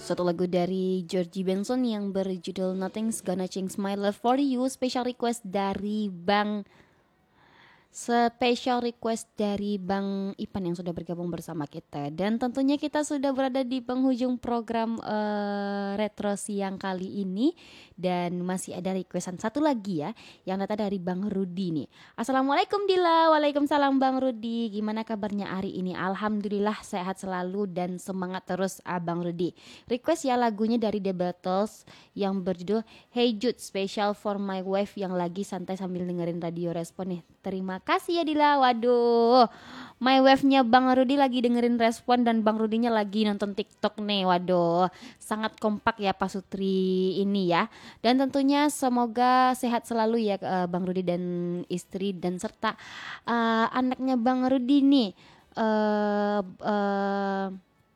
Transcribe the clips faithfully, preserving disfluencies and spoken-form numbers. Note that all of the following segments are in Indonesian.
Satu lagu dari Georgie Benson yang berjudul Nothing's Gonna Change My Love For You. Special request dari Bang Special request dari Bang Ipan yang sudah bergabung bersama kita. Dan tentunya kita sudah berada di penghujung program uh, Retro Siang kali ini. Dan masih ada requestan satu lagi ya, yang datang dari Bang Rudi nih. Assalamualaikum Dila. Waalaikumsalam Bang Rudi. Gimana kabarnya hari ini? Alhamdulillah sehat selalu dan semangat terus Abang Rudi. Request ya lagunya dari The Beatles yang berjudul Hey Jude, special for my wife yang lagi santai sambil dengerin radio Respon nih. Terima kasih ya Dila. Waduh, my wife-nya Bang Rudi lagi dengerin Respon dan Bang Rudinya lagi nonton TikTok nih. Waduh, sangat kompak ya Pak Sutri ini ya. Dan tentunya semoga sehat selalu ya uh, Bang Rudi dan istri dan serta uh, anaknya Bang Rudi nih. Uh, uh,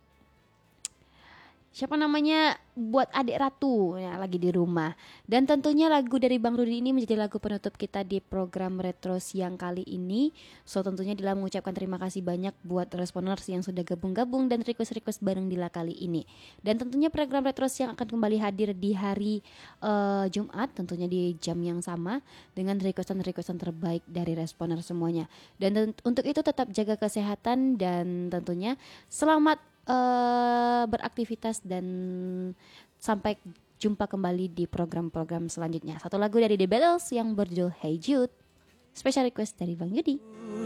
Siapa namanya, buat adik Ratu ya, lagi di rumah. Dan tentunya lagu dari Bang Rudi ini menjadi lagu penutup kita di program Retro Siang kali ini. So tentunya Dila mengucapkan terima kasih banyak buat responers yang sudah gabung-gabung dan request-request bareng Dila kali ini. Dan tentunya program Retro Siang akan kembali hadir di hari uh, Jumat, tentunya di jam yang sama dengan requestan-requestan terbaik dari responer semuanya. Dan tent- untuk itu tetap jaga kesehatan dan tentunya selamat Uh, beraktivitas dan sampai jumpa kembali di program-program selanjutnya. Satu lagu dari The Beatles yang berjudul Hey Jude, special request dari Bang Yudi.